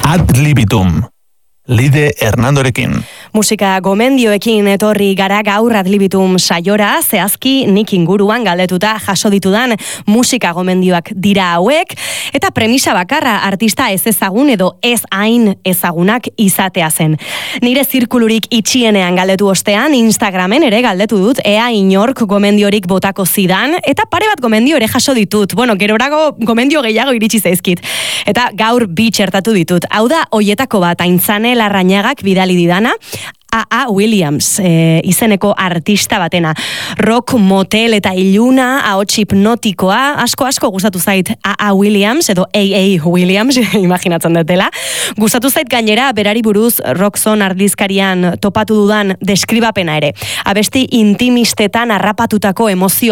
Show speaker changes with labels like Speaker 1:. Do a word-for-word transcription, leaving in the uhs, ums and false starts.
Speaker 1: Ad libitum. Lide Hernandorekin.
Speaker 2: Musika gomendioekin etorri gara gaur Ad libitum saiora, zehazki nik inguruan galdetuta jaso ditudan musika gomendioak dira hauek, eta premisa bakarra artista ez ezagun edo ez hain ezagunak izatea zen. Nire zirkulurik itxienean galdetu ostean, Instagramen ere galdetu dut, ea inork gomendiorik botako zidan, eta pare bat gomendio ere jaso ditut. Bueno, gerorago gomendio gehiago iritsi zaizkit. Eta gaur bi txertatu ditut. Hau da, hoietako bat, Aintzane Larrañagak bidali didana, A A Williams e, izeneko artista batena. Rock, motel eta iluna, ahots hipnotikoa, asko asko gustatu zait A A Williams edo A A Williams, imaginatzen dutela. Gustatu zait gainera berari buruz Rockzone ardizkarian topatu dudan deskribapena ere. Abesti intimistetan harrapatutako emozio